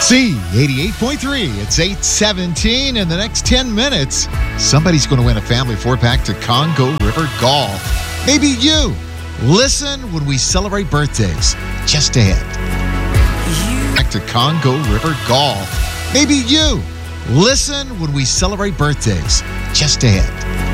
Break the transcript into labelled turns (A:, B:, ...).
A: C88.3. It's 8:17. In the next 10 minutes, somebody's going to win a family 4-pack to Congo River Golf. Maybe you. Listen when we celebrate birthdays. Just ahead. Back to Congo River Golf. Maybe you. Listen when we celebrate birthdays. Just ahead.